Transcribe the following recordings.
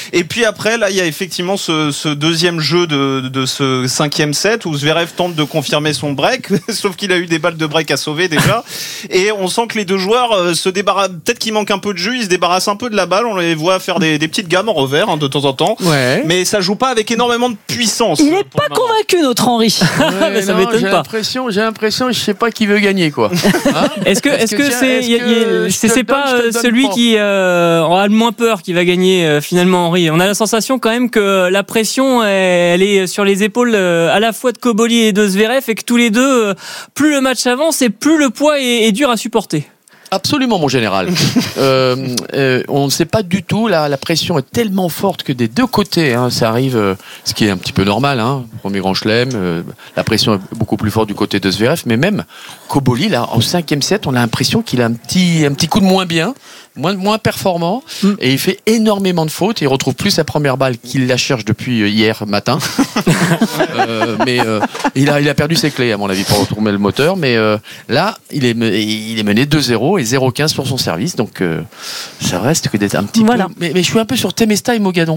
Et puis après, là, il y a effectivement ce deuxième jeu de ce 5e set où Zverev tente de confirmer son break, sauf qu'il a eu des balles de break à sauver déjà. Et on sent que les deux joueurs se débarrassent, peut-être qu'il manque un peu de jeu, ils se débarrassent un peu de la balle, on les voit faire des petites gammes en revers de temps en temps. Ouais. Mais ça joue pas avec énormément de puissance. Il n'est pas convaincu, notre Henri. Ouais, ça m'étonne pas. J'ai l'impression, je sais pas qui veut gagner, quoi. Hein est-ce que c'est pas celui qui a le moins peur qui va gagner finalement, Henri? On a la sensation quand même que la pression elle est sur les épaules à la fois de Cobolli et de Zverev, et que tous les deux, plus le match avance et plus le poids est dur à supporter. Absolument, mon général. On ne sait pas du tout. La pression est tellement forte que des deux côtés, ça arrive, ce qui est un petit peu normal. Premier grand chelem, la pression est beaucoup plus forte du côté de Zverev. Mais même Cobolli, là, en 5e set, on a l'impression qu'il a un petit coup de moins bien, moins performant, et il fait énormément de fautes. Il retrouve plus sa première balle qu'il la cherche depuis hier matin. Mais il a perdu ses clés, à mon avis, pour retourner le moteur. Mais là, il est mené 2-0 et 0-15 pour son service. Donc ça reste que d'être un petit peu. Mais je suis un peu sur Temesta et Mogadon.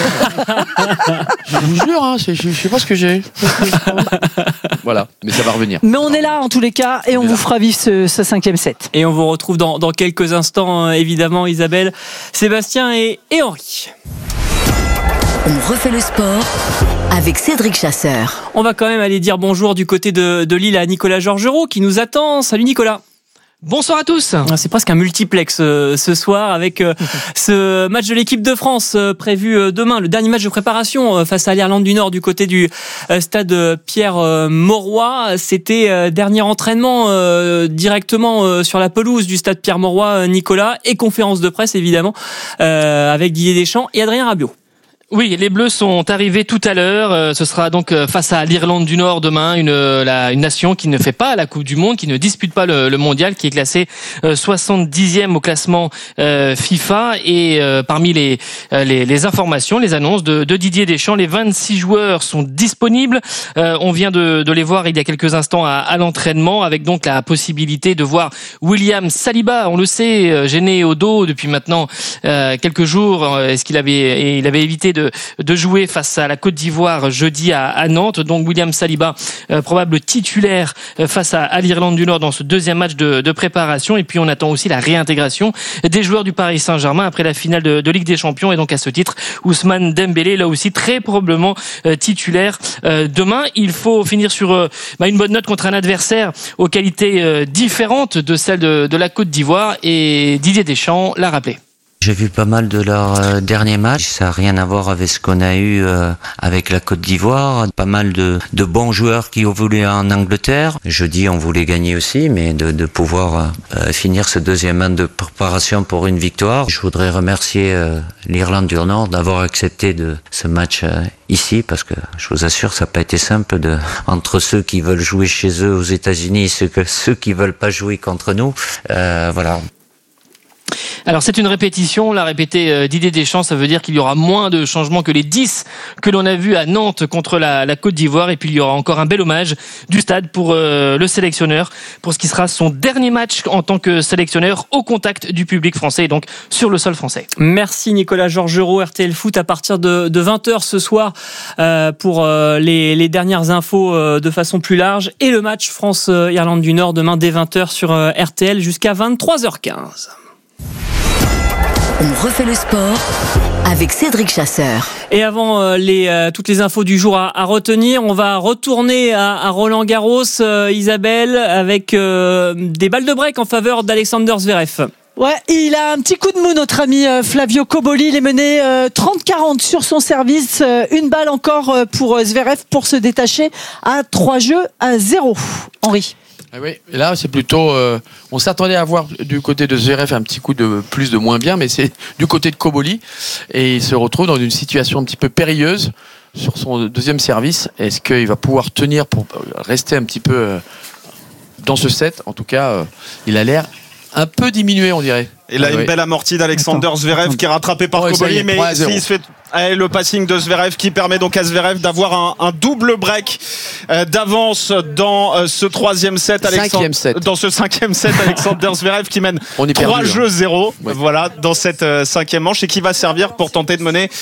Je vous jure, je sais pas ce que j'ai. Voilà, mais ça va revenir. Mais on est là en tous les cas, et on vous fera vivre ce 5e set. Et on vous retrouve dans quelques instants, évidemment, Isabelle, Sébastien et Henri. On refait le sport avec Cédric Chasseur. On va quand même aller dire bonjour du côté de Lille à Nicolas Georgerot qui nous attend. Salut Nicolas. Bonsoir à tous. C'est presque un multiplex ce soir avec ce match de l'équipe de France prévu demain, le dernier match de préparation face à l'Irlande du Nord du côté du stade Pierre Mauroy. C'était dernier entraînement directement sur la pelouse du stade Pierre Mauroy, Nicolas, et conférence de presse évidemment avec Didier Deschamps et Adrien Rabiot. Oui, les Bleus sont arrivés tout à l'heure. Ce sera donc face à l'Irlande du Nord demain, une nation qui ne fait pas la Coupe du Monde, qui ne dispute pas le mondial, qui est classée 70e au classement FIFA. Et parmi les informations, les annonces de Didier Deschamps, les 26 joueurs sont disponibles. On vient de les voir il y a quelques instants à l'entraînement, avec donc la possibilité de voir William Saliba. On le sait, gêné au dos depuis maintenant quelques jours. Est-ce qu'il avait évité de jouer face à la Côte d'Ivoire jeudi à Nantes. Donc William Saliba, probable titulaire face à l'Irlande du Nord dans ce deuxième match de préparation. Et puis on attend aussi la réintégration des joueurs du Paris Saint-Germain après la finale de Ligue des Champions. Et donc à ce titre, Ousmane Dembélé, là aussi très probablement titulaire demain. Il faut finir sur une bonne note contre un adversaire aux qualités différentes de celles de la Côte d'Ivoire. Et Didier Deschamps l'a rappelé. J'ai vu pas mal de leurs derniers matchs. Ça n'a rien à voir avec ce qu'on a eu avec la Côte d'Ivoire. Pas mal de bons joueurs qui ont voulu en Angleterre. Jeudi, on voulait gagner aussi, mais de pouvoir finir ce deuxième match de préparation pour une victoire. Je voudrais remercier l'Irlande du Nord d'avoir accepté de ce match ici, parce que je vous assure, ça n'a pas été simple entre ceux qui veulent jouer chez eux aux États-Unis et ceux qui veulent pas jouer contre nous. Voilà. Alors c'est une répétition, l'a répété Didier Deschamps, ça veut dire qu'il y aura moins de changements que les 10 que l'on a vus à Nantes contre la Côte d'Ivoire, et puis il y aura encore un bel hommage du stade pour le sélectionneur, pour ce qui sera son dernier match en tant que sélectionneur au contact du public français, et donc sur le sol français. Merci Nicolas Georgerot. RTL Foot à partir de 20h ce soir pour les dernières infos de façon plus large, et le match France-Irlande du Nord demain dès 20h sur RTL jusqu'à 23h15. On refait le sport avec Cédric Chasseur. Et avant toutes les infos du jour à retenir, on va retourner à Roland-Garros, Isabelle, avec des balles de break en faveur d'Alexander Zverev. Ouais, il a un petit coup de mou, notre ami Flavio Cobolli. Il est mené 30-40 sur son service. Une balle encore pour Zverev pour se détacher à 3-0. Henri. Ah oui, et là c'est plutôt on s'attendait à voir du côté de Zverev un petit coup de plus de moins bien, mais c'est du côté de Cobolli, et il se retrouve dans une situation un petit peu périlleuse sur son deuxième service. Est-ce qu'il va pouvoir tenir pour rester un petit peu dans ce set? En tout cas, il a l'air un peu diminué, on dirait. Et là, une belle amortie d'Alexander Zverev qui est rattrapé par Cobolli, mais s'il se fait le passing de Zverev qui permet donc à Zverev d'avoir un double break d'avance dans ce troisième set. Dans ce cinquième set, Alexander Zverev qui mène 3-0. Voilà, dans cette cinquième manche, et qui va servir pour tenter de mener